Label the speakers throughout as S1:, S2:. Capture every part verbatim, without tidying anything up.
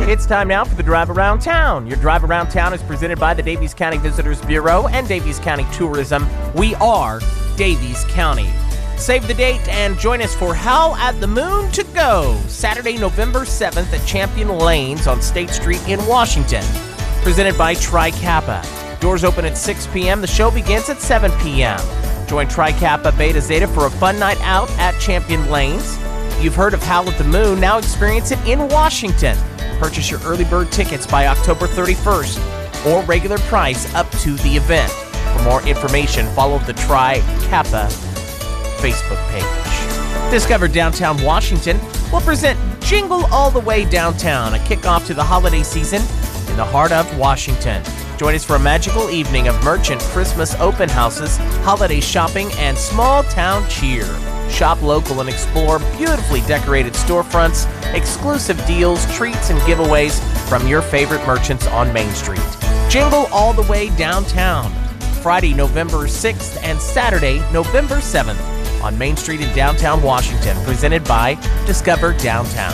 S1: It's time now for the Drive Around Town. Your Drive Around Town is presented by the Daviess County Visitors Bureau and Daviess County Tourism. We are Daviess County. Save the date and join us for Howl at the Moon to Go, Saturday, November seventh at Champion Lanes on State Street in Washington. Presented by Tri Kappa. Doors open at six p.m. The show begins at seven p.m. Join Tri Kappa Beta Zeta for a fun night out at Champion Lanes. You've heard of Howl at the Moon, now experience it in Washington. Purchase your early bird tickets by October thirty-first or regular price up to the event. For more information, follow the Tri Kappa Facebook page. Discover Downtown Washington will present Jingle All the Way Downtown, a kickoff to the holiday season in the heart of Washington. Join us for a magical evening of merchant Christmas open houses, holiday shopping, and small town cheer. Shop local and explore beautifully decorated storefronts, exclusive deals, treats, and giveaways from your favorite merchants on Main Street. Jingle All the Way Downtown, Friday, November sixth and Saturday, November seventh on Main Street in downtown Washington, presented by Discover Downtown.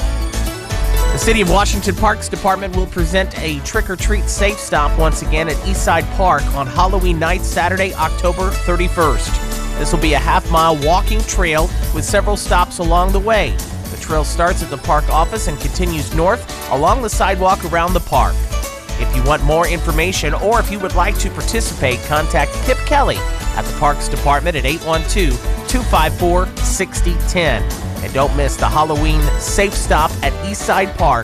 S1: The City of Washington Parks Department will present a trick-or-treat safe stop once again at Eastside Park on Halloween night, Saturday, October thirty-first. This will be a half-mile walking trail with several stops along the way. The trail starts at the park office and continues north along the sidewalk around the park. If you want more information or if you would like to participate, contact Kip Kelly at the Parks Department at eight one two, two five four, six zero one zero. And don't miss the Halloween Safe Stop at Eastside Park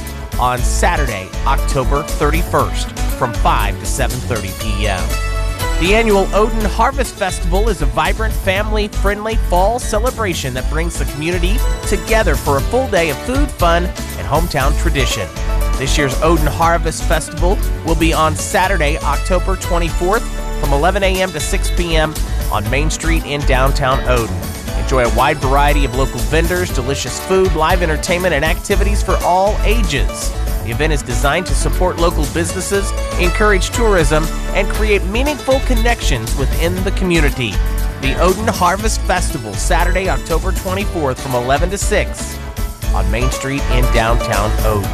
S1: on Saturday, October thirty-first from five to seven thirty p.m. The annual Odin Harvest Festival is a vibrant, family-friendly fall celebration that brings the community together for a full day of food, fun, and hometown tradition. This year's Odin Harvest Festival will be on Saturday, October twenty-fourth from eleven a.m. to six p.m. on Main Street in downtown Odin. Enjoy a wide variety of local vendors, delicious food, live entertainment, and activities for all ages. The event is designed to support local businesses, encourage tourism, and create meaningful connections within the community. The Odin Harvest Festival, Saturday, October twenty-fourth from eleven to six on Main Street in downtown Odin.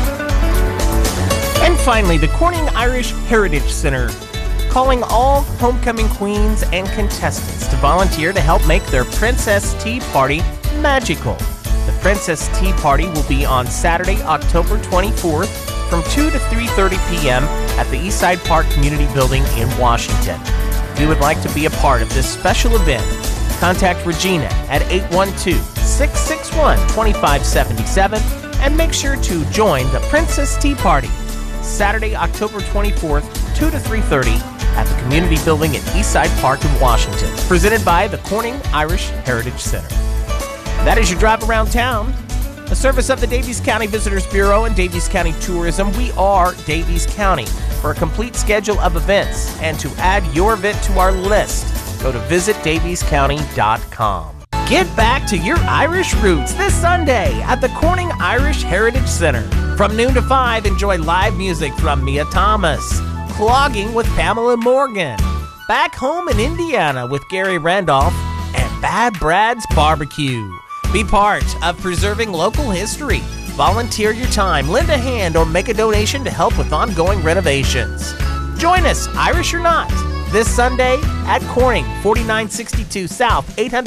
S1: And finally, the Corning Irish Heritage Center, calling all homecoming queens and contestants to volunteer to help make their Princess Tea Party magical. The Princess Tea Party will be on Saturday, October twenty-fourth from two to three thirty p.m. at the Eastside Park Community Building in Washington. If you would like to be a part of this special event, contact Regina at eight one two, six six one, two five seven seven and make sure to join the Princess Tea Party Saturday, October twenty-fourth, two to three thirty at the Community Building at Eastside Park in Washington, presented by the Corning Irish Heritage Center. That is your Drive Around Town, a service of the Daviess County Visitors Bureau and Daviess County Tourism. We are Daviess County. For a complete schedule of events and to add your event to our list, go to visit daviess county dot com. Get back to your Irish roots this Sunday at the Corning Irish Heritage Center. From noon to five, enjoy live music from Mia Thomas, Clogging with Pamela Morgan, Back Home in Indiana with Gary Randolph, and Bad Brad's Barbecue. Be part of preserving local history. Volunteer your time, lend a hand, or make a donation to help with ongoing renovations. Join us, Irish or not, this Sunday at Corning, forty-nine sixty-two South, eight hundred